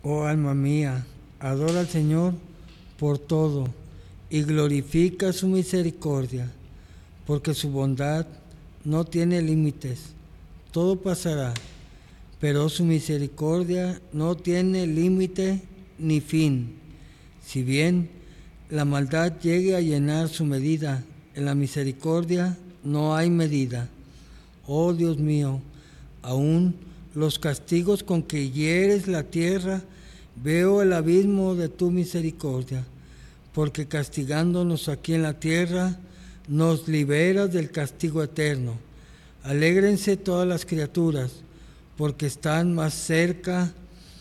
Oh alma mía, adora al Señor por todo y glorifica su misericordia, porque su bondad no tiene límites. Todo pasará, pero su misericordia no tiene límite ni fin. Si bien la maldad llegue a llenar su medida, en la misericordia no hay medida. Oh Dios mío, aún los castigos con que hieres la tierra, veo el abismo de tu misericordia, porque castigándonos aquí en la tierra, nos liberas del castigo eterno. Alégrense todas las criaturas, porque están más cerca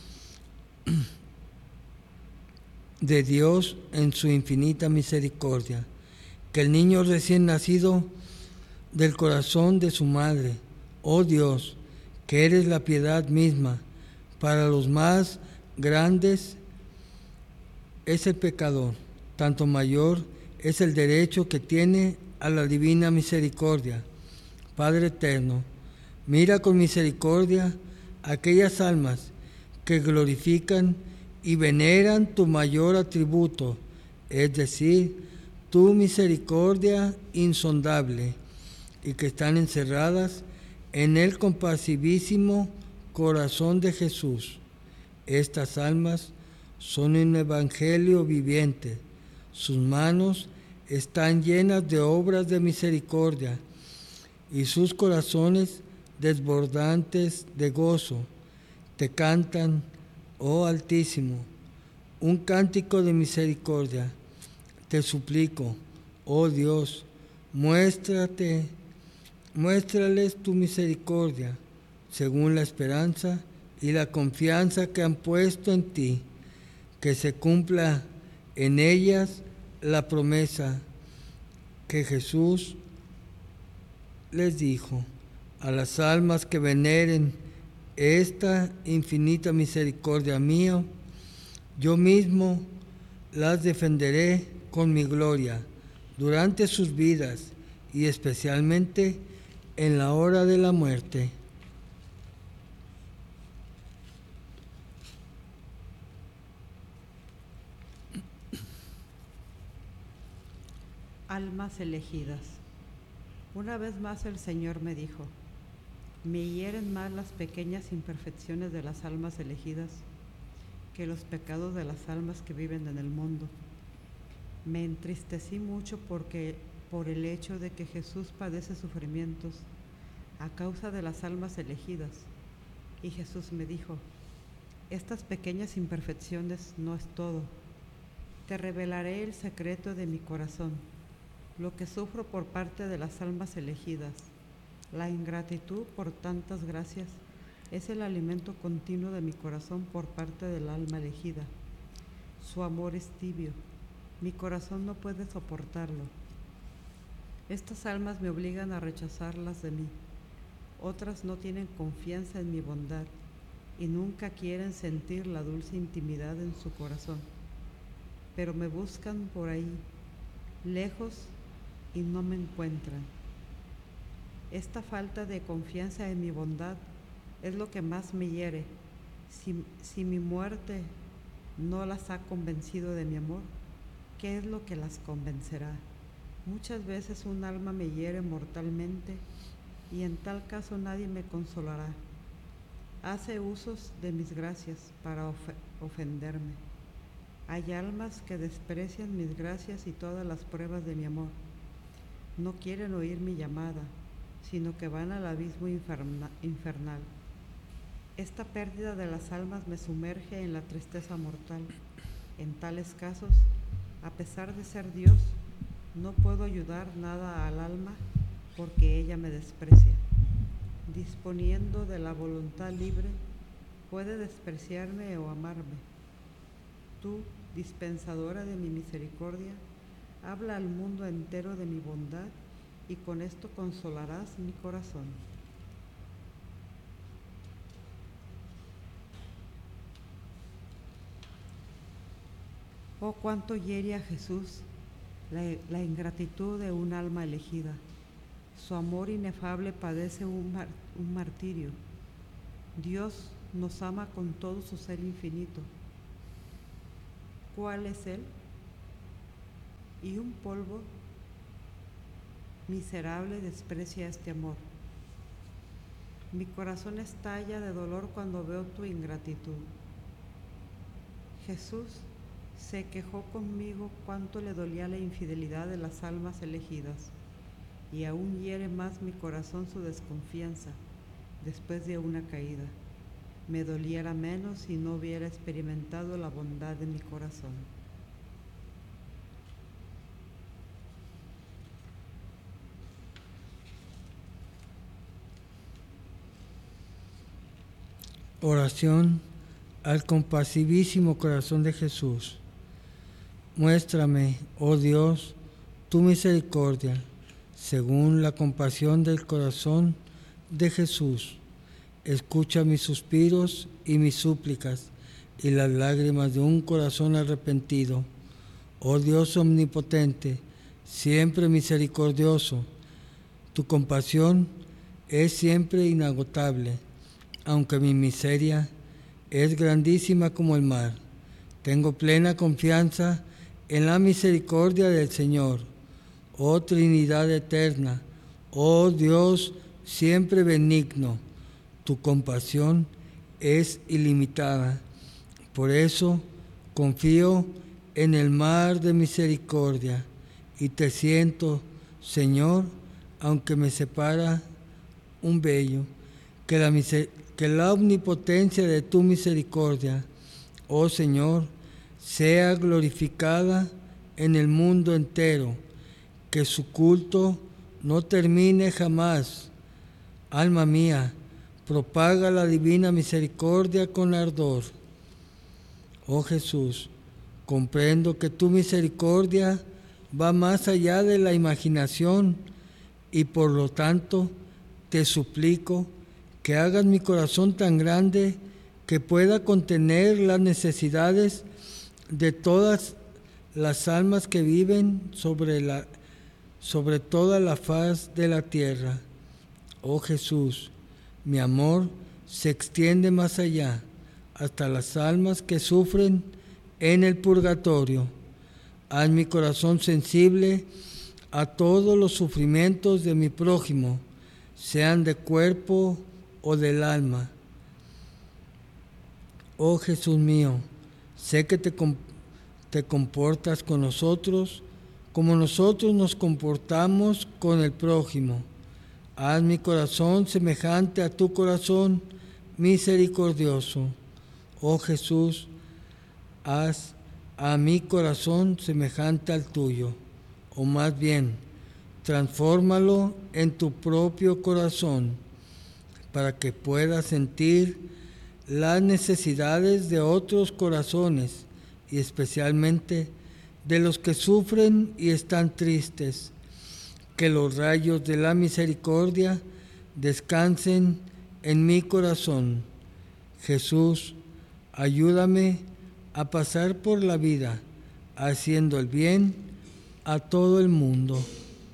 de Dios en su infinita misericordia, que el niño recién nacido del corazón de su madre. Oh Dios, que eres la piedad misma, para los más grandes es el pecador, tanto mayor es el derecho que tiene a la divina misericordia. Padre eterno, mira con misericordia aquellas almas que glorifican y veneran tu mayor atributo, es decir, tu misericordia insondable, y que están encerradas en el compasivísimo corazón de Jesús. Estas almas son un evangelio viviente. Sus manos están llenas de obras de misericordia y sus corazones desbordantes de gozo. Te cantan, oh Altísimo, un cántico de misericordia. Te suplico, oh Dios, muéstrales tu misericordia, según la esperanza y la confianza que han puesto en ti, que se cumpla en ellas la promesa que Jesús les dijo: a las almas que veneren esta infinita misericordia mía, yo mismo las defenderé con mi gloria durante sus vidas y especialmente en la hora de la muerte. Almas elegidas. Una vez más el Señor me dijo: me hieren más las pequeñas imperfecciones de las almas elegidas que los pecados de las almas que viven en el mundo. Me entristecí mucho por el hecho de que Jesús padece sufrimientos a causa de las almas elegidas. Y Jesús me dijo: estas pequeñas imperfecciones no es todo. Te revelaré el secreto de mi corazón, lo que sufro por parte de las almas elegidas. La ingratitud por tantas gracias es el alimento continuo de mi corazón por parte del alma elegida. Su amor es tibio, mi corazón no puede soportarlo. Estas almas me obligan a rechazarlas de mí. Otras no tienen confianza en mi bondad y nunca quieren sentir la dulce intimidad en su corazón, pero me buscan por ahí, lejos, y no me encuentran. Esta falta de confianza en mi bondad es lo que más me hiere. Si mi muerte no las ha convencido de mi amor, ¿qué es lo que las convencerá? Muchas veces un alma me hiere mortalmente y en tal caso nadie me consolará. Hace usos de mis gracias para ofenderme. Hay almas que desprecian mis gracias y todas las pruebas de mi amor. No quieren oír mi llamada, sino que van al abismo infernal. Esta pérdida de las almas me sumerge en la tristeza mortal. En tales casos, a pesar de ser Dios, no puedo ayudar nada al alma porque ella me desprecia. Disponiendo de la voluntad libre, puede despreciarme o amarme. Tú, dispensadora de mi misericordia, habla al mundo entero de mi bondad y con esto consolarás mi corazón. Oh, cuánto hiere a Jesús la ingratitud de un alma elegida. Su amor inefable padece un martirio. Dios nos ama con todo su ser infinito. ¿Cuál es Él? Y un polvo miserable desprecia este amor. Mi corazón estalla de dolor cuando veo tu ingratitud. Jesús se quejó conmigo cuánto le dolía la infidelidad de las almas elegidas, y aún hiere más mi corazón su desconfianza después de una caída. Me doliera menos si no hubiera experimentado la bondad de mi corazón. Oración al compasivísimo corazón de Jesús. Muéstrame, oh Dios, tu misericordia, según la compasión del corazón de Jesús. Escucha mis suspiros y mis súplicas y las lágrimas de un corazón arrepentido. Oh Dios omnipotente, siempre misericordioso, tu compasión es siempre inagotable, aunque mi miseria es grandísima como el mar. Tengo plena confianza en la misericordia del Señor. Oh Trinidad eterna, oh Dios siempre benigno, tu compasión es ilimitada. Por eso confío en el mar de misericordia y te siento, Señor, aunque me separa un vello, que la omnipotencia de tu misericordia, oh Señor, sea glorificada en el mundo entero, que su culto no termine jamás. Alma mía, propaga la divina misericordia con ardor. Oh Jesús, comprendo que tu misericordia va más allá de la imaginación y por lo tanto te suplico que hagas mi corazón tan grande que pueda contener las necesidades de todas las almas que viven sobre toda la faz de la tierra. Oh Jesús, mi amor se extiende más allá, hasta las almas que sufren en el purgatorio. Haz mi corazón sensible a todos los sufrimientos de mi prójimo, sean de cuerpo o del alma. Oh Jesús mío, sé que te comportas con nosotros como nosotros nos comportamos con el prójimo. Haz mi corazón semejante a tu corazón misericordioso. Oh Jesús, haz a mi corazón semejante al tuyo, o más bien, transfórmalo en tu propio corazón, para que pueda sentir las necesidades de otros corazones y especialmente de los que sufren y están tristes. Que los rayos de la misericordia descansen en mi corazón. Jesús, ayúdame a pasar por la vida haciendo el bien a todo el mundo.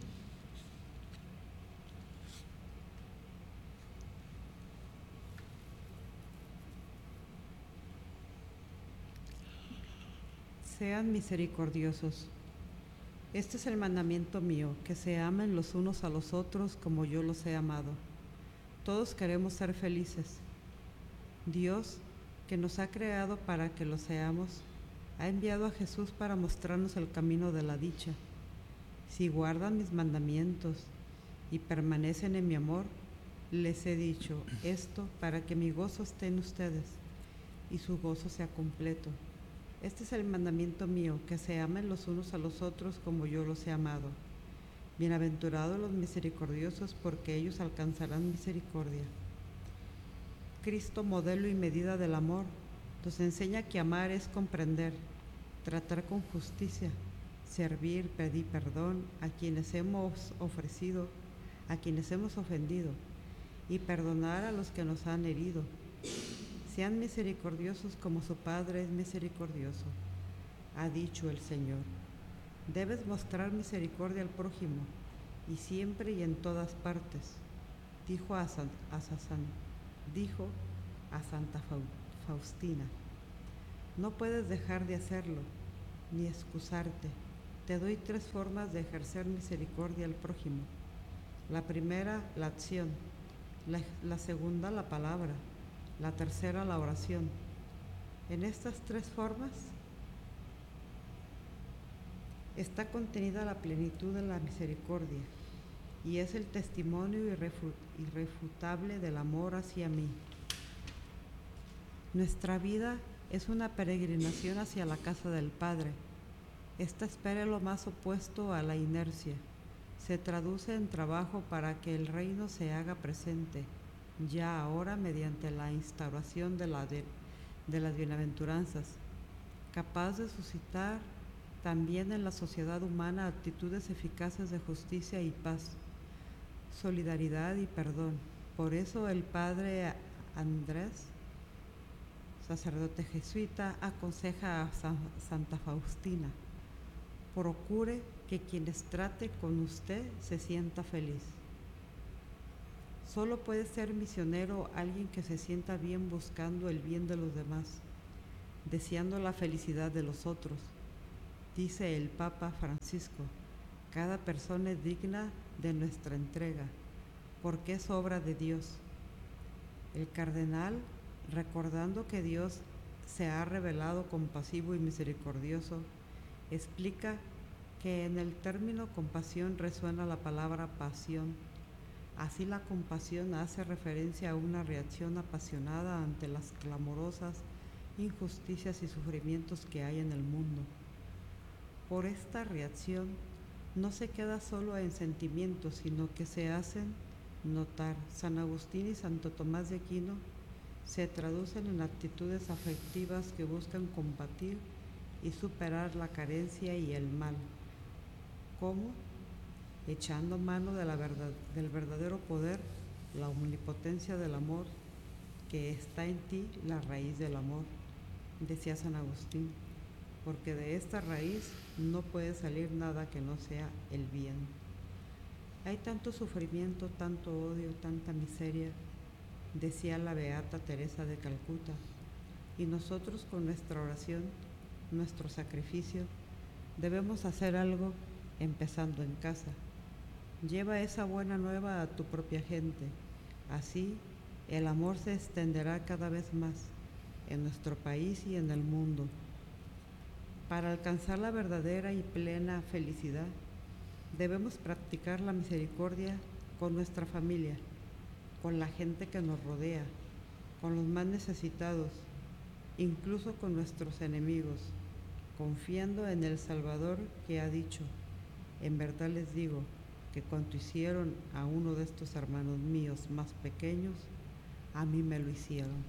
Sean misericordiosos. Este es el mandamiento mío, que se amen los unos a los otros como yo los he amado. Todos queremos ser felices. Dios, que nos ha creado para que lo seamos, ha enviado a Jesús para mostrarnos el camino de la dicha. Si guardan mis mandamientos y permanecen en mi amor, les he dicho esto para que mi gozo esté en ustedes y su gozo sea completo. Este es el mandamiento mío, que se amen los unos a los otros como yo los he amado. Bienaventurados los misericordiosos, porque ellos alcanzarán misericordia. Cristo, modelo y medida del amor, nos enseña que amar es comprender, tratar con justicia, servir, pedir perdón a quienes hemos ofrecido, a quienes hemos ofendido, y perdonar a los que nos han herido. Sean misericordiosos como su Padre es misericordioso, ha dicho el Señor. Debes mostrar misericordia al prójimo, y siempre y en todas partes. Dijo a Sansán, dijo a Santa Faustina. No puedes dejar de hacerlo, ni excusarte. Te doy 3 formas de ejercer misericordia al prójimo. La primera, la acción. La segunda, la palabra. La tercera, la oración. En estas 3 formas está contenida la plenitud de la misericordia y es el testimonio irrefutable del amor hacia mí. Nuestra vida es una peregrinación hacia la casa del Padre. Esta espera es lo más opuesto a la inercia. Se traduce en trabajo para que el reino se haga presente, ya ahora mediante la instauración de las bienaventuranzas, capaz de suscitar también en la sociedad humana actitudes eficaces de justicia y paz, solidaridad y perdón. Por eso el padre Andrés, sacerdote jesuita, aconseja a Santa Faustina: procure que quienes trate con usted se sienta feliz. Solo puede ser misionero alguien que se sienta bien buscando el bien de los demás, deseando la felicidad de los otros. Dice el Papa Francisco: cada persona es digna de nuestra entrega, porque es obra de Dios. El cardenal, recordando que Dios se ha revelado compasivo y misericordioso, explica que en el término compasión resuena la palabra pasión. Así la compasión hace referencia a una reacción apasionada ante las clamorosas injusticias y sufrimientos que hay en el mundo. Por esta reacción no se queda solo en sentimientos, sino que se hacen notar. San Agustín y Santo Tomás de Aquino se traducen en actitudes afectivas que buscan combatir y superar la carencia y el mal. ¿Cómo? Echando mano de del verdadero poder, la omnipotencia del amor, que está en ti, la raíz del amor, decía San Agustín, porque de esta raíz no puede salir nada que no sea el bien. Hay tanto sufrimiento, tanto odio, tanta miseria, decía la beata Teresa de Calcuta, y nosotros con nuestra oración, nuestro sacrificio, debemos hacer algo empezando en casa. Lleva esa buena nueva a tu propia gente. Así, el amor se extenderá cada vez más en nuestro país y en el mundo. Para alcanzar la verdadera y plena felicidad, debemos practicar la misericordia con nuestra familia, con la gente que nos rodea, con los más necesitados, incluso con nuestros enemigos, confiando en el Salvador que ha dicho: en verdad les digo que cuanto hicieron a uno de estos hermanos míos más pequeños, a mí me lo hicieron.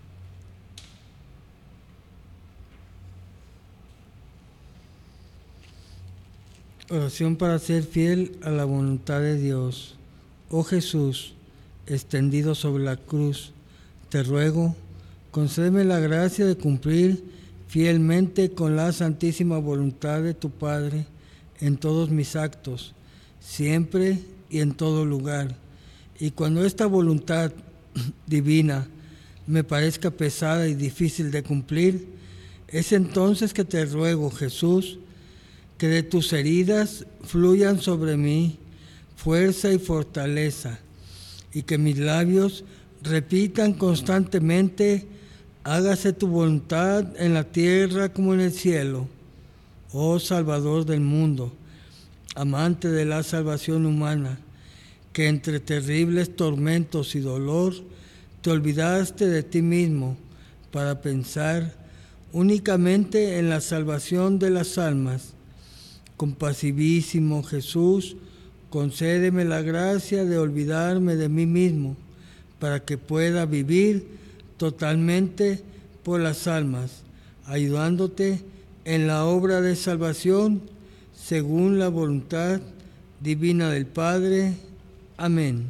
Oración para ser fiel a la voluntad de Dios. Oh Jesús, extendido sobre la cruz, te ruego, concédeme la gracia de cumplir fielmente con la santísima voluntad de tu Padre en todos mis actos, siempre y en todo lugar. Y cuando esta voluntad divina me parezca pesada y difícil de cumplir, es entonces que te ruego, Jesús, que de tus heridas fluyan sobre mí fuerza y fortaleza, y que mis labios repitan constantemente: hágase tu voluntad en la tierra como en el cielo. Oh Salvador del mundo, amante de la salvación humana, que entre terribles tormentos y dolor te olvidaste de ti mismo para pensar únicamente en la salvación de las almas. Compasivísimo Jesús, concédeme la gracia de olvidarme de mí mismo para que pueda vivir totalmente por las almas, ayudándote en la obra de salvación según la voluntad divina del Padre. Amén.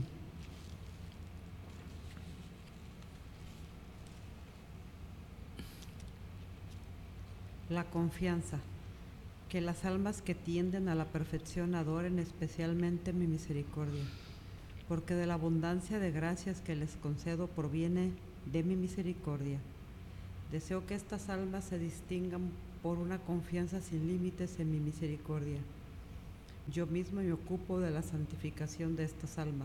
La confianza. Que las almas que tienden a la perfección adoren especialmente mi misericordia, porque de la abundancia de gracias que les concedo proviene de mi misericordia. Deseo que estas almas se distingan por una confianza sin límites en mi misericordia. Yo mismo me ocupo de la santificación de estas almas.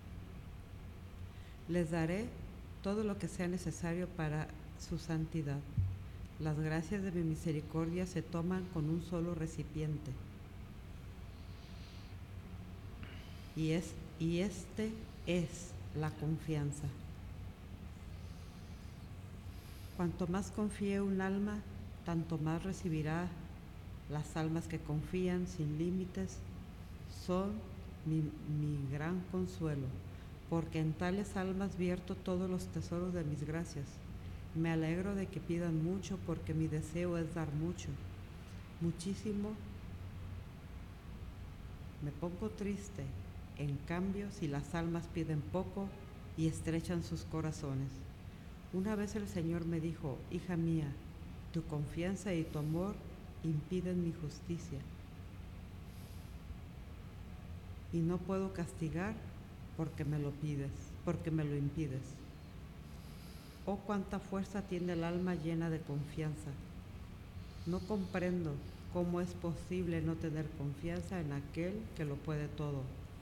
Les daré todo lo que sea necesario para su santidad. Las gracias de mi misericordia se toman con un solo recipiente. Y este es la confianza. Cuanto más confíe un alma, tanto más recibirá. Las almas que confían sin límites son mi gran consuelo, porque en tales almas vierto todos los tesoros de mis gracias. Me alegro de que pidan mucho, porque mi deseo es dar mucho, muchísimo. Me pongo triste, en cambio, si las almas piden poco y estrechan sus corazones. Una vez el Señor me dijo: hija mía, tu confianza y tu amor impiden mi justicia, y no puedo castigar porque me lo impides. Oh, cuánta fuerza tiene el alma llena de confianza. No comprendo cómo es posible no tener confianza en aquel que lo puede todo.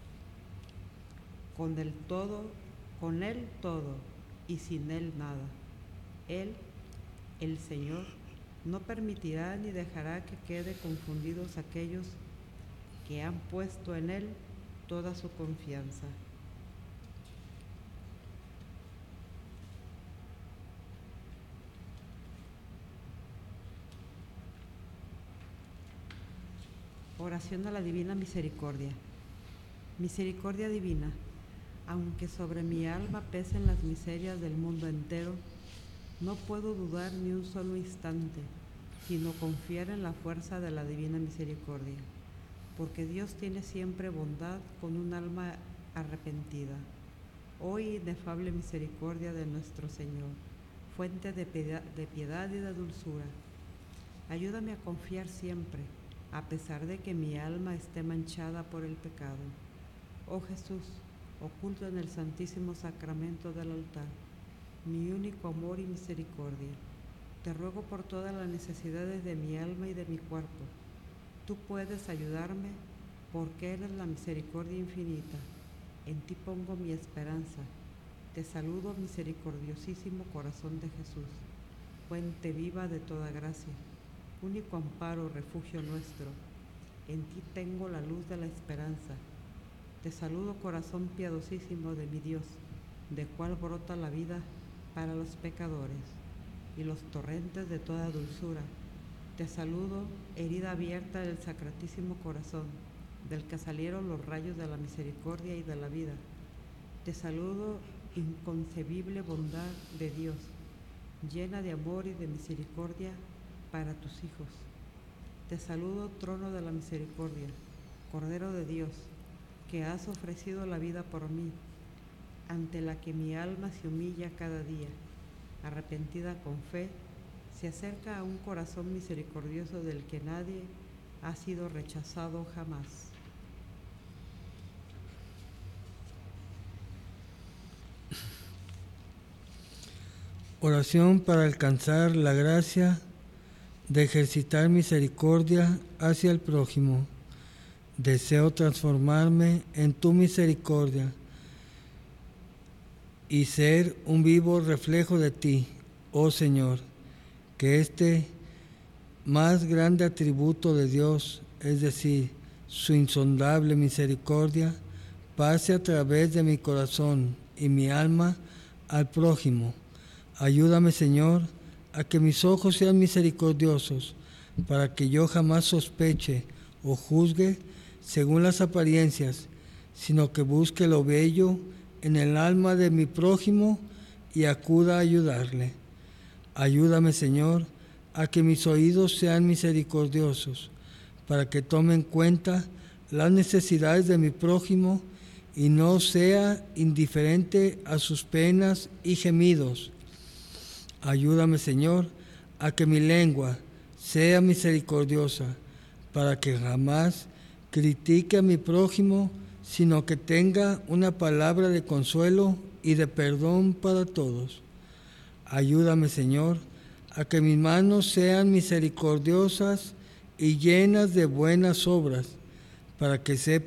Con él todo y sin él nada. Él, el Señor, no permitirá ni dejará que quede confundidos aquellos que han puesto en él toda su confianza. Oración a la Divina Misericordia. Misericordia divina, aunque sobre mi alma pesen las miserias del mundo entero, no puedo dudar ni un solo instante, sino confiar en la fuerza de la Divina Misericordia, porque Dios tiene siempre bondad con un alma arrepentida. Oh inefable misericordia de nuestro Señor, fuente de piedad y de dulzura, ayúdame a confiar siempre, a pesar de que mi alma esté manchada por el pecado. Oh Jesús, oculto en el Santísimo Sacramento del altar, mi único amor y misericordia, te ruego por todas las necesidades de mi alma y de mi cuerpo. Tú puedes ayudarme porque eres la misericordia infinita. En ti pongo mi esperanza. Te saludo, misericordiosísimo corazón de Jesús, fuente viva de toda gracia, único amparo, refugio nuestro. En ti tengo la luz de la esperanza. Te saludo, corazón piadosísimo de mi Dios, de cual brota la vida para los pecadores y los torrentes de toda dulzura. Te saludo, herida abierta del Sacratísimo Corazón, del que salieron los rayos de la misericordia y de la vida. Te saludo, inconcebible bondad de Dios, llena de amor y de misericordia para tus hijos. Te saludo, trono de la misericordia, Cordero de Dios, que has ofrecido la vida por mí, ante la que mi alma se humilla cada día, arrepentida con fe, se acerca a un corazón misericordioso del que nadie ha sido rechazado jamás. Oración para alcanzar la gracia de ejercitar misericordia hacia el prójimo. Deseo transformarme en tu misericordia y ser un vivo reflejo de ti, oh Señor, que este más grande atributo de Dios, es decir, su insondable misericordia, pase a través de mi corazón y mi alma al prójimo. Ayúdame, Señor, a que mis ojos sean misericordiosos, para que yo jamás sospeche o juzgue según las apariencias, sino que busque lo bello en el alma de mi prójimo y acuda a ayudarle. Ayúdame, Señor, a que mis oídos sean misericordiosos, para que tome en cuenta las necesidades de mi prójimo y no sea indiferente a sus penas y gemidos. Ayúdame, Señor, a que mi lengua sea misericordiosa, para que jamás critique a mi prójimo, sino que tenga una palabra de consuelo y de perdón para todos. Ayúdame, Señor, a que mis manos sean misericordiosas y llenas de buenas obras, para que sepa